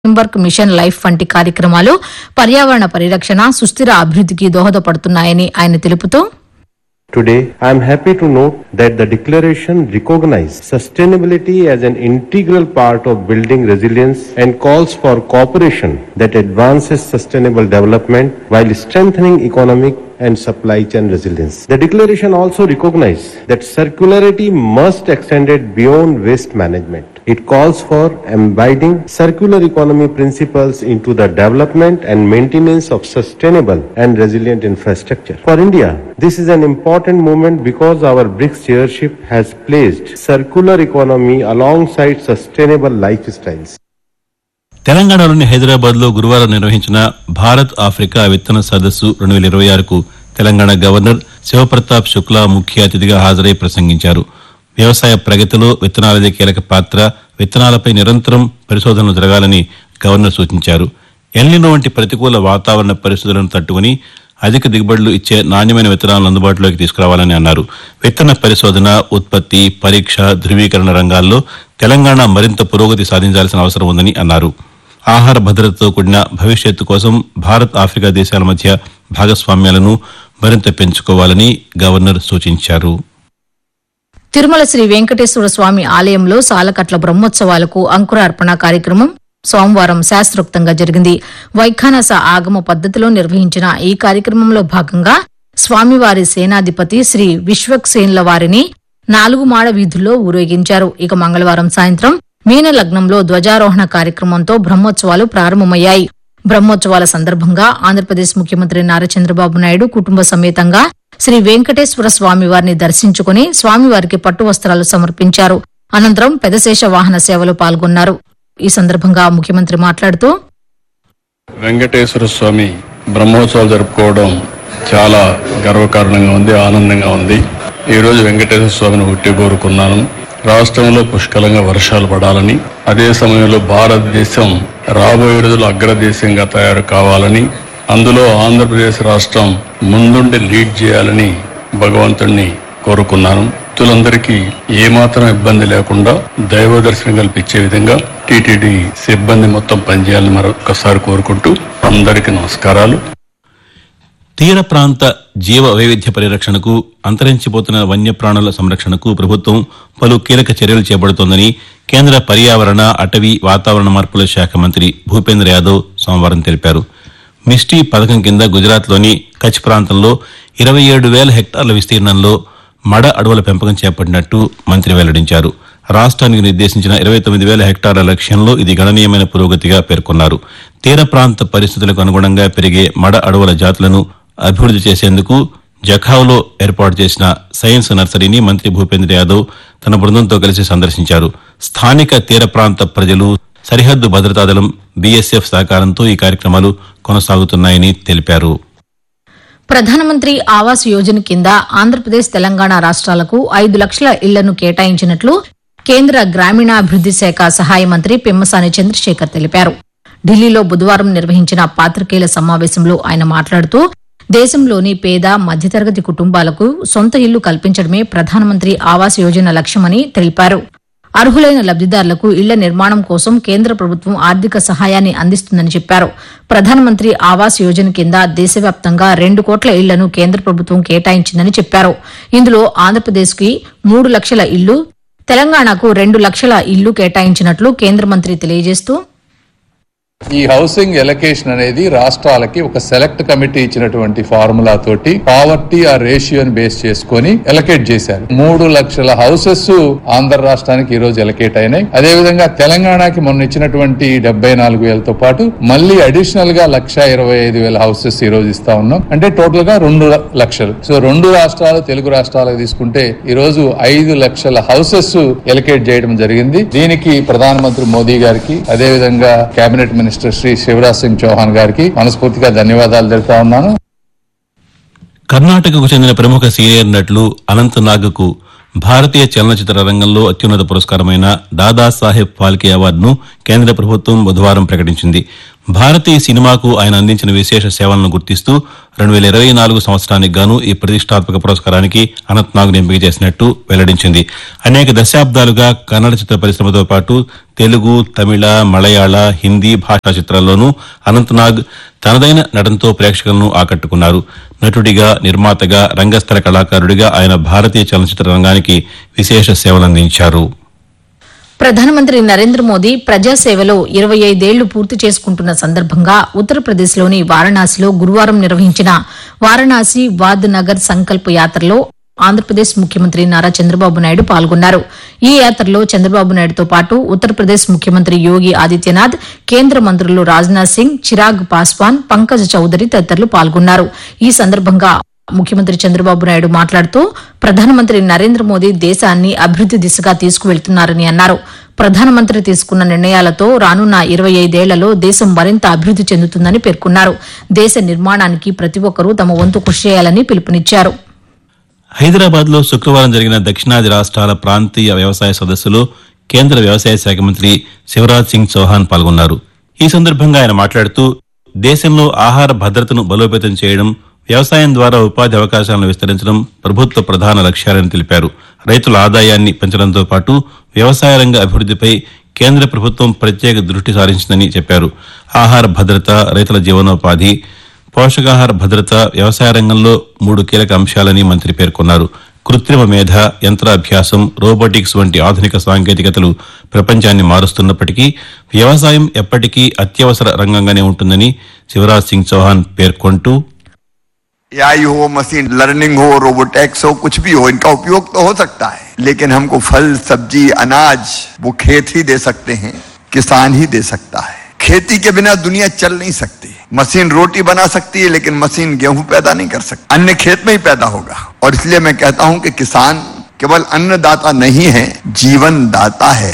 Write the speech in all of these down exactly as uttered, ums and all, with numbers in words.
Work mission life వంటి కార్యక్రమాలు పర్యావరణ పరిరక్షణ సుస్థిర అభివృద్ధికి దోహదపడుతున్నాయని ఆయన తెలుపుతూ Today, I am happy to note that the declaration recognizes sustainability as an integral part of building resilience and calls for cooperation that advances sustainable development while strengthening economic and supply chain resilience. The declaration also recognizes that circularity must extend beyond waste management. It calls for embedding circular economy principles into the development and maintenance of sustainable and resilient infrastructure. For India, this is an important moment because our BRICS chairship has placed circular economy alongside sustainable lifestyles. తెలంగాణలోని హైదరాబాద్ లో గురువారం నిర్వహించిన Bharat Africa విత్తన సదస్సు రెండు వేల ఇరవై ఆరుకు తెలంగాణ గవర్నర్ శివప్రతాప్ శుక్లా ముఖ్య అతిథిగా హాజరై ప్రసంగించారు. వ్యవసాయ ప్రగతిలో విత్తనాలదే కీలక పాత్ర, విత్తనాలపై నిరంతరం పరిశోధనలు జరగాలని గవర్నర్ సూచించారు. ఎల్నినో వంటి ప్రతికూల వాతావరణ పరిస్థితులను తట్టుకుని అధిక దిగుబడులు ఇచ్చే నాణ్యమైన విత్తనాలను అందుబాటులోకి తీసుకురావాలని అన్నారు. విత్తన పరిశోధన, ఉత్పత్తి, పరీక్ష, ధృవీకరణ రంగాల్లో తెలంగాణ మరింత పురోగతి సాధించాల్సిన అవసరం ఉందని అన్నారు. ఆహార భద్రతతో కూడిన భవిష్యత్తు కోసం భారత్ ఆఫ్రికా దేశాల మధ్య భాగస్వామ్యాలను మరింత పెంచుకోవాలని గవర్నర్ సూచించారు. తిరుమల శ్రీ వెంకటేశ్వర స్వామి ఆలయంలో సాలకట్ల బ్రహ్మోత్సవాలకు అంకురార్పణ కార్యక్రమం సోమవారం శాస్త్రోక్తంగా జరిగింది. వైఖానస ఆగమ పద్దతిలో నిర్వహించిన ఈ కార్యక్రమంలో భాగంగా స్వామివారి సేనాధిపతి శ్రీ విశ్వక్సేన్ల వారిని నాలుగు మాడ వీధుల్లో ఊరేగించారు. ఇక మంగళవారం సాయంత్రం మీన లగ్నంలో ధ్వజారోహణ కార్యక్రమంతో బ్రహ్మోత్సవాలు ప్రారంభమయ్యాయి. బ్రహ్మోత్సవాల సందర్భంగా ఆంధ్రప్రదేశ్ ముఖ్యమంత్రి నారా చంద్రబాబు నాయుడు కుటుంబ సమేతంగా శ్రీ వెంకటేశ్వర స్వామివారిని దర్శించుకుని స్వామివారికి పట్టు వస్త్రాలు సమర్పించారు. అనంతరం పెదశేష వాహన సేవలో పాల్గొన్నారు. ఈ సందర్భంగా ముఖ్యమంత్రి మాట్లాడుతూ వెంకటేశ్వర స్వామి బ్రహ్మోత్సవాలు జరుపుకోవడం చాలా గర్వకారణంగా ఉంది, ఆనందంగా ఉంది. ఈ రోజు వెంకటేశ్వర స్వామిని ఉట్టి కోరుకున్నాను. రాష్ట్రంలో పుష్కలంగా వర్షాలు పడాలని, అదే సమయంలో భారతదేశం రాబోయే రోజుల్లో అగ్రదేశంగా తయారు కావాలని, అందులో ఆంధ్రప్రదేశ్ రాష్ట్రం ముందుండి లీడ్ చేయాలని భగవంతుణ్ణి కోరుకున్నాను. భక్తులందరికీ ఏమాత్రం ఇబ్బంది లేకుండా దైవ దర్శనం కల్పించే విధంగా టీటీడీ సిబ్బంది మొత్తం పనిచేయాలని మరొకసారి కోరుకుంటూ అందరికీ నమస్కారాలు. తీర ప్రాంత జీవ వైవిధ్య పరిరక్షణకు, అంతరించిపోతున్న వన్యప్రాణుల సంరక్షణకు ప్రభుత్వం పలు కీలక చర్యలు చేపడుతోందని కేంద్ర పర్యావరణ, అటవీ, వాతావరణ మార్పుల శాఖ మంత్రి భూపేంద్ర యాదవ్ సోమవారం తెలిపారు. మిస్టీ పథకం కింద గుజరాత్లోని కచ్ ప్రాంతంలో ఇరవై ఏడు వేల హెక్టార్ల విస్తీర్ణంలో మడ అడవుల పెంపకం చేపట్టినట్టు మంత్రి వెల్లడించారు. రాష్ట్రానికి నిర్దేశించిన ఇరవై తొమ్మిది వేల హెక్టార్ల లక్ష్యంలో ఇది గణనీయమైన పురోగతిగా పేర్కొన్నారు. తీర ప్రాంత పరిస్థితులకు అనుగుణంగా పెరిగే మడ అడవుల జాతులను అభివృద్ది చేసేందుకు జఖావ్లో ఏర్పాటు చేసిన సైన్స్ నర్సరీని మంత్రి భూపేంద్ర యాదవ్ తన బృందంతో కలిసి సందర్శించారు. స్థానిక తీర ప్రాంత ప్రజలు, సరిహద్దు భద్రతా దళం, బీఎస్ఎఫ్ సహకారంతో ఈ కార్యక్రమాలు కొనసాగుతున్నాయని తెలిపారు. ప్రధానమంత్రి ఆవాస్ యోజన కింద ఆంధ్రప్రదేశ్, తెలంగాణ రాష్ట్రాలకు ఐదు లక్షల ఇళ్లను కేటాయించినట్లు కేంద్ర గ్రామీణాభివృద్ది శాఖ సహాయ మంత్రి పెమ్మసాని చంద్రశేఖర్ తెలిపారు. ఢిల్లీలో బుధవారం నిర్వహించిన పాత్రికేయుల సమావేశంలో ఆయన మాట్లాడుతూ దేశంలోని పేద, మధ్యతరగతి కుటుంబాలకు సొంత ఇల్లు కల్పించడమే ప్రధానమంత్రి ఆవాస్ యోజన లక్ష్యమని తెలిపారు. అర్హులైన లబ్దిదారులకు ఇళ్ల నిర్మాణం కోసం కేంద్ర ప్రభుత్వం ఆర్థిక సహాయాన్ని అందిస్తుందని చెప్పారు. ప్రధానమంత్రి ఆవాస్ యోజన కింద దేశవ్యాప్తంగా రెండు కోట్ల ఇళ్లను కేంద్ర ప్రభుత్వం కేటాయించిందని చెప్పారు. ఇందులో ఆంధ్రప్రదేశ్కి మూడు లక్షల ఇళ్లు, తెలంగాణకు రెండు లక్షల ఇళ్లు కేటాయించినట్లు కేంద్ర మంత్రి తెలియజేస్తూ ఈ హౌసింగ్ ఎలకేషన్ అనేది రాష్ట్రాలకి ఒక సెలెక్ట్ కమిటీ ఇచ్చినటువంటి ఫార్ములా తోటి పావర్టీ ఆ రేషియోని బేస్ చేసుకొని ఎలకేట్ చేశారు. మూడు లక్షల హౌసెస్ ఆంధ్ర రాష్ట్రానికి ఈ రోజు ఎలకేట్ అయినాయి. అదే విధంగా తెలంగాణకి మొన్న ఇచ్చినటువంటి డెబ్బై నాలుగు వేలతో పాటు మళ్ళీ అడిషనల్ గా లక్ష ఇరవై ఐదు వేల హౌసెస్ ఈ రోజు ఇస్తా ఉన్నాం. అంటే టోటల్ గా రెండు లక్షలు. సో రెండు రాష్ట్రాలు, తెలుగు రాష్ట్రాలకు తీసుకుంటే ఈ రోజు ఐదు లక్షల హౌసెస్ ఎలకేట్ చేయడం జరిగింది. దీనికి ప్రధానమంత్రి మోదీ గారికి, అదే విధంగా కేబినెట్ మినిస్టర్ శ్రీ శివరాజ్ సింగ్ చౌహాన్ గారికి మనస్ఫూర్తిగా ధన్యవాదాలు తెలుపుతా ఉన్నాను. కర్ణాటకకు చెందిన ప్రముఖ సీనియర్ నటులు అనంత్ నాగ్కు భారతీయ చలనచిత్ర రంగంలో అత్యున్నత పురస్కారమైన దాదాసాహెబ్ ఫాల్కే అవార్డును కేంద్ర ప్రభుత్వం బుధవారం ప్రకటించింది. భారతీయ సినిమాకు ఆయన అందించిన విశేష సేవలను గుర్తిస్తూ రెండు వేల ఇరవై నాలుగు సంవత్సరానికి గాను ఈ ప్రతిష్టాత్మక పురస్కారానికి అనంతనాగ్ను ఎంపిక చేసినట్టు వెల్లడించింది. అనేక దశాబ్దాలుగా కన్నడ చిత్ర పరిశ్రమతో పాటు తెలుగు, తమిళ, మలయాళ, హిందీ భాషా చిత్రాల్లోనూ అనంతనాగ్ తనదైన నటనతో ప్రేక్షకులను ఆకట్టుకున్నారు. నటుడిగా, నిర్మాతగా, రంగస్థల కళాకారుడిగా ఆయన భారతీయ చలనచిత్ర రంగానికి విశేష సేవలందించారు. ప్రధానమంత్రి నరేంద్ర మోదీ ప్రజాసేవలో ఇరవై ఐదేళ్లు పూర్తి చేసుకుంటున్న సందర్భంగా ఉత్తరప్రదేశ్లోని వారణాసిలో గురువారం నిర్వహించిన వారణాసి వాద్ నగర్ సంకల్ప్ యాత్రలో ఆంధ్రప్రదేశ్ ముఖ్యమంత్రి నారా చంద్రబాబు నాయుడు పాల్గొన్నారు. ఈ యాత్రలో చంద్రబాబు నాయుడుతో పాటు ఉత్తరప్రదేశ్ ముఖ్యమంత్రి యోగి ఆదిత్యనాథ్, కేంద్ర మంత్రులు రాజ్నాథ్ సింగ్, చిరాగ్ పాస్వాన్, పంకజ్ చౌదరి తదితరులు పాల్గొన్నారు. ఈ సందర్భంగా ముఖ్యమంత్రి చంద్రబాబు నాయుడు మాట్లాడుతూ ప్రధానమంత్రి నరేంద్ర మోదీ దేశాన్ని అభివృద్ది దిశగా తీసుకువెళ్తున్నారని అన్నారు. ప్రధానమంత్రి తీసుకున్న నిర్ణయాలతో రానున్న ఇరవై ఐదేళ్లలో దేశం మరింత అభివృద్ది చెందుతుందని పేర్కొన్నారు. దేశ నిర్మాణానికి ప్రతి ఒక్కరూ తమ వంతు కృషి చేయాలని పిలుపునిచ్చారు. హైదరాబాద్ లో శుక్రవారం జరిగిన దక్షిణాది రాష్ట్రాల ప్రాంతీయ వ్యవసాయ సదస్సులో కేంద్ర వ్యవసాయ శాఖ మంత్రి శివరాజ్ సింగ్ చౌహాన్ పాల్గొన్నారు. ఈ సందర్భంగా ఆయన మాట్లాడుతూ దేశంలో ఆహార భద్రతను బలోపేతం చేయడం, వ్యవసాయం ద్వారా ఉపాధి అవకాశాలను విస్తరించడం ప్రభుత్వ ప్రధాన లక్ష్యాలని తెలిపారు. రైతుల ఆదాయాన్ని పెంచడంతో పాటు వ్యవసాయ రంగ అభివృద్దిపై కేంద్ర ప్రభుత్వం ప్రత్యేక దృష్టి సారించిందని చెప్పారు. ఆహార భద్రత, రైతుల జీవనోపాధి, పోషకాహార భద్రత వ్యవసాయ రంగంలో మూడు కీలక అంశాలని మంత్రి పేర్కొన్నారు. కృత్రిమ మేధ, యంత్రాభ్యాసం, రోబోటిక్స్ వంటి ఆధునిక సాంకేతికతలు ప్రపంచాన్ని మారుస్తున్నప్పటికీ వ్యవసాయం ఎప్పటికీ అత్యవసర రంగంగానే ఉంటుందని శివరాజ్ సింగ్ చౌహాన్ పేర్కొంటూ, एआई हो, मशीन लर्निंग हो, रोबोटेक्स हो, कुछ भी हो, इनका उपयोग तो हो सकता है, लेकिन हमको फल, सब्जी, अनाज वो खेत ही दे सकते हैं, किसान ही दे सकता है. खेती के बिना दुनिया चल नहीं सकती. मशीन रोटी बना सकती है, लेकिन मशीन गेहूं पैदा नहीं कर सकती. अन्न खेत में ही पैदा होगा. और इसलिए मैं कहता हूं कि किसान केवल अन्नदाता नहीं है, जीवन दाता है.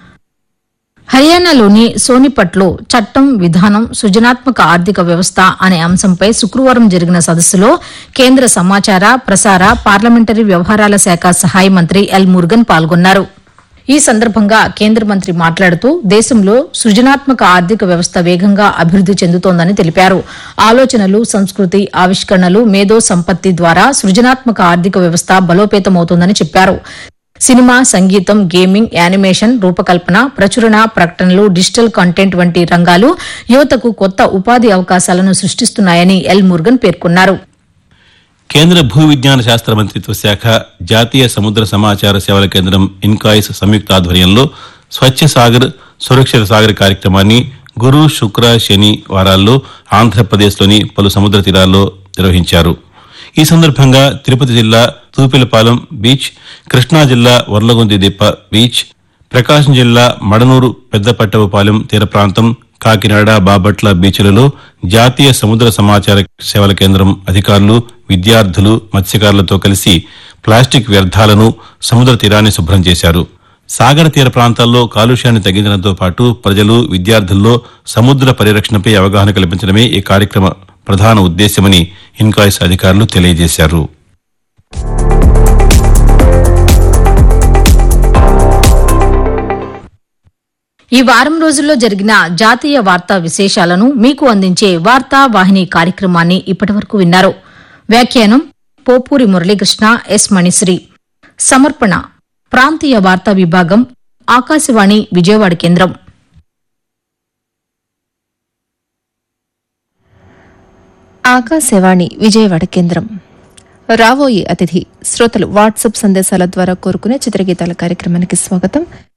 హర్యానాలోని సోనిపట్లో చట్టం, విధానం, సృజనాత్మక ఆర్థిక వ్యవస్థ అనే అంశంపై శుక్రవారం జరిగిన సదస్సులో కేంద్ర సమాచార, ప్రసార, పార్లమెంటరీ వ్యవహారాల శాఖ సహాయ మంత్రి ఎల్ మురుగన్ పాల్గొన్నారు. ఈ సందర్భంగా కేంద్ర మంత్రి మాట్లాడుతూ దేశంలో సృజనాత్మక ఆర్థిక వ్యవస్థ వేగంగా అభివృద్ది చెందుతోందని తెలిపారు. ఆలోచనలు, సంస్కృతి, ఆవిష్కరణలు, మేధో సంపత్తి ద్వారా సృజనాత్మక ఆర్థిక వ్యవస్థ బలోపేతమవుతోందని చెప్పారు. సినిమా, సంగీతం, గేమింగ్, యానిమేషన్, రూపకల్పన, ప్రచురణ, ప్రకటనలు, డిజిటల్ కంటెంట్ వంటి రంగాలు యువతకు కొత్త ఉపాధి అవకాశాలను సృష్టిస్తున్నాయని ఎల్ మురుగన్ పేర్కొన్నారు. కేంద్ర భూ విజ్ఞాన శాస్త్ర మంత్రిత్వ శాఖ, జాతీయ సముద్ర సమాచార సేవల కేంద్రం ఇన్కాయిస్ సంయుక్త ఆధ్వర్యంలో స్వచ్ఛ సాగర్, సురక్షిత సాగర్ కార్యక్రమాన్ని గురు, శుక్ర, శని వారాల్లో ఆంధ్రప్రదేశ్లోని పలు సముద్ర తీరాల్లో నిర్వహించారు. ఈ సందర్భంగా తిరుపతి జిల్లా తూపిలపాలెం బీచ్, కృష్ణా జిల్లా వర్లగొంది దిప్ప బీచ్, ప్రకాశం జిల్లా మడనూరు పెద్దపట్టవపాలెం తీర ప్రాంతం, కాకినాడ, బాపట్ల బీచ్లలో జాతీయ సముద్ర సమాచార సేవల కేంద్రం అధికారులు, విద్యార్థులు, మత్స్యకారులతో కలిసి ప్లాస్టిక్ వ్యర్థాలను సముద్ర తీరాన్ని శుభ్రం చేశారు. సాగర తీర ప్రాంతాల్లో కాలుష్యాన్ని తగ్గించడంతో పాటు ప్రజలు, విద్యార్థుల్లో సముద్ర పరిరక్షణపై అవగాహన కల్పించడమే ఈ కార్యక్రమ ప్రధాన ఉద్దేశ్యమని ఇన్కాయిస్ అధికారులు తెలియజేశారు. ఈ వారం రోజుల్లో జరిగిన జాతీయ వార్తా విశేషాలను మీకు అందించే వార్తా వాహిని కార్యక్రమాన్ని ఇప్పటివరకు విన్నారు. వ్యాఖ్యానం పోపూరి మురళీకృష్ణ, ఎస్ మణిశ్రీ. సమర్పణ ప్రాంతీయ వార్తా విభాగం, ఆకాశవాణి విజయవాడ కేంద్రం. ఆకాశవాణి విజయవాడ కేంద్రం. రాబోయే అతిథి శ్రోతలు వాట్సాప్ సందేశాల ద్వారా కోరుకునే చిత్రగీతాల కార్యక్రమానికి స్వాగతం.